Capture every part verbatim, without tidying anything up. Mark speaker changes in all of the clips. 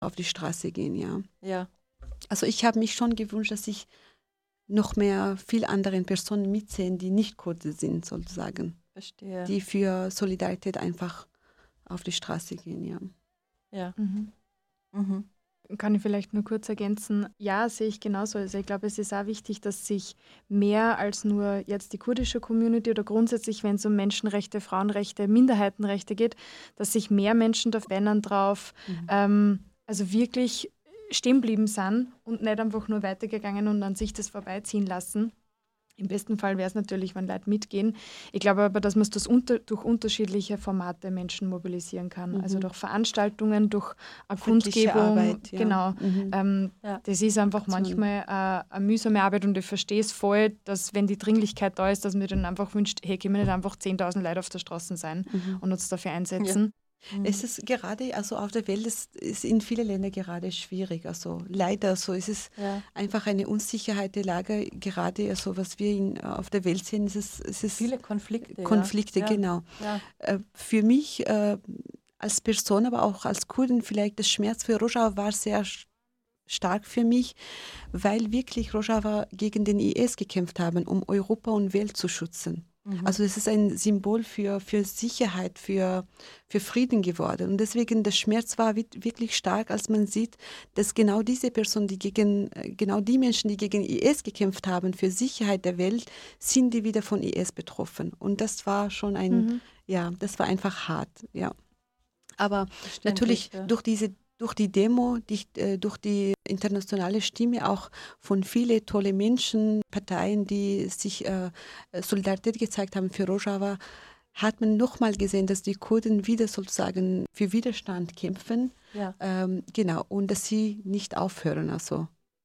Speaker 1: auf die Straße gehen, ja.
Speaker 2: Ja.
Speaker 1: Also ich habe mich schon gewünscht, dass ich noch mehr viel anderen Personen mitsehen, die nicht Kurden sind, sozusagen.
Speaker 2: Verstehe.
Speaker 1: Die für Solidarität einfach auf die Straße gehen, ja.
Speaker 2: Ja.
Speaker 3: Mhm.
Speaker 2: Mhm.
Speaker 3: Kann ich vielleicht nur kurz ergänzen? Ja, sehe ich genauso. Also ich glaube, es ist auch wichtig, dass sich mehr als nur jetzt die kurdische Community oder grundsätzlich, wenn es um Menschenrechte, Frauenrechte, Minderheitenrechte geht, dass sich mehr Menschen da verändern drauf,
Speaker 1: Mhm.
Speaker 3: ähm, also wirklich stehen geblieben sind und nicht einfach nur weitergegangen und an sich das vorbeiziehen lassen. Im besten Fall wäre es natürlich, wenn Leute mitgehen. Ich glaube aber, dass man das unter, durch unterschiedliche Formate Menschen mobilisieren kann.
Speaker 1: Mhm.
Speaker 3: Also durch Veranstaltungen, durch eine
Speaker 1: Friedliche
Speaker 3: Kundgebung.
Speaker 1: Arbeit, ja.
Speaker 3: Genau.
Speaker 1: Mhm.
Speaker 3: Ähm,
Speaker 2: Ja.
Speaker 3: Das ist einfach
Speaker 1: Aktion.
Speaker 3: manchmal äh, eine mühsame Arbeit und ich verstehe es voll, dass wenn die Dringlichkeit da ist, dass man dann einfach wünscht, hey, können wir nicht einfach zehntausend Leute auf der Straße sein
Speaker 1: Mhm.
Speaker 3: und uns dafür einsetzen.
Speaker 2: Mhm.
Speaker 1: Es ist gerade, also auf der Welt ist, ist in vielen Ländern gerade schwierig. Also leider so ist es
Speaker 2: Ja.
Speaker 1: einfach eine Unsicherheit der Lage. Gerade also was wir in, auf der Welt sehen, ist es, es ist
Speaker 2: Viele Konflikte.
Speaker 1: Konflikte,
Speaker 2: ja.
Speaker 1: genau.
Speaker 2: Ja.
Speaker 1: Äh, Für mich äh, als Person, aber auch als Kurdin vielleicht das Schmerz für Rojava war sehr sch- stark für mich, weil wirklich Rojava gegen den I S gekämpft haben, um Europa und Welt zu schützen.
Speaker 2: Mhm.
Speaker 1: Also es ist ein Symbol für, für Sicherheit, für, für Frieden geworden. Und deswegen der Schmerz war wi- wirklich stark, als man sieht, dass genau diese Personen, die gegen, äh, genau die Menschen, die gegen I S gekämpft haben, für Sicherheit der Welt, sind die wieder von I S betroffen. Und das war schon ein,
Speaker 3: Mhm.
Speaker 1: ja, das war einfach hart, ja. Aber
Speaker 2: Verständlich,
Speaker 1: natürlich
Speaker 2: ja.
Speaker 1: durch diese durch die Demo, die, äh, durch die internationale Stimme auch von vielen tolle Menschen, Parteien, die sich äh, Solidarität gezeigt haben für Rojava, hat man nochmal gesehen, dass die Kurden wieder sozusagen für Widerstand kämpfen.
Speaker 2: Ja.
Speaker 1: Ähm, genau, und dass sie nicht aufhören. Also,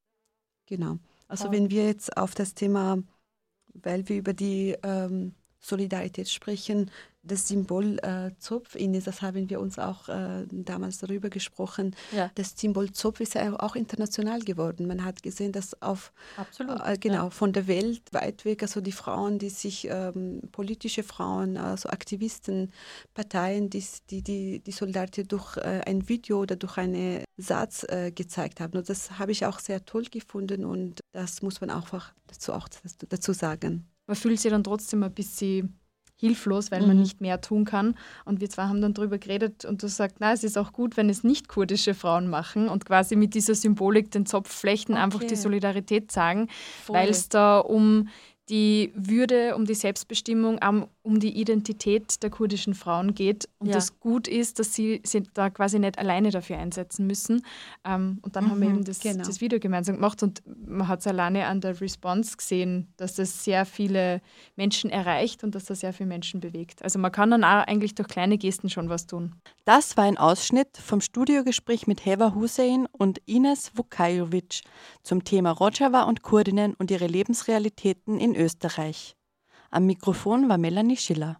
Speaker 1: genau. Also
Speaker 2: Wow.
Speaker 1: wenn wir jetzt auf das Thema, weil wir über die ähm, Solidarität sprechen, das Symbol äh, Zopf, Ines, das haben wir uns auch äh, damals darüber gesprochen.
Speaker 2: Ja.
Speaker 1: Das Symbol Zopf ist ja auch international geworden. Man hat gesehen, dass auf
Speaker 2: Absolut.
Speaker 1: äh, genau
Speaker 2: Ja.
Speaker 1: von der Welt weit weg, also die Frauen, die sich ähm, politische Frauen, also Aktivisten, Parteien, die die die, die Solidarität durch äh, ein Video oder durch einen Satz äh, gezeigt haben. Und das habe ich auch sehr toll gefunden und das muss man auch dazu auch dazu sagen.
Speaker 3: Man fühlt sich dann trotzdem ein bisschen hilflos, weil
Speaker 1: Mhm.
Speaker 3: man nicht mehr tun kann. Und wir zwei haben dann darüber geredet und du sagst, na, es ist auch gut, wenn es nicht kurdische Frauen machen und quasi mit dieser Symbolik den Zopf flechten,
Speaker 2: Okay.
Speaker 3: einfach die Solidarität zeigen,
Speaker 2: Voll.
Speaker 3: weil es da um die Würde, um die Selbstbestimmung, um, um die Identität der kurdischen Frauen geht. Und
Speaker 2: Ja.
Speaker 3: das gut ist, dass sie sich da quasi nicht alleine dafür einsetzen müssen. Ähm, und dann haben wir
Speaker 2: Mhm,
Speaker 3: eben das,
Speaker 1: genau.
Speaker 3: das Video gemeinsam gemacht und man hat es alleine an der Response gesehen, dass das sehr viele Menschen erreicht und dass das sehr viele Menschen bewegt. Also man kann dann auch eigentlich durch kleine Gesten schon was tun.
Speaker 2: Das war ein Ausschnitt vom Studiogespräch mit Heva Hussein und Ines Vukajovic zum Thema Rojava und Kurdinnen und ihre Lebensrealitäten in Österreich. Am Mikrofon war Melanie Schiller.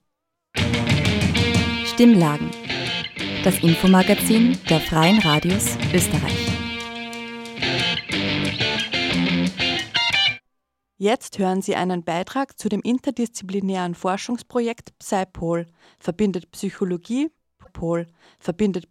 Speaker 4: Stimmlagen. Das Infomagazin der Freien Radios Österreich.
Speaker 2: Jetzt hören Sie einen Beitrag zu dem interdisziplinären Forschungsprojekt PsyPol, verbindet Psychologie, Pol, verbindet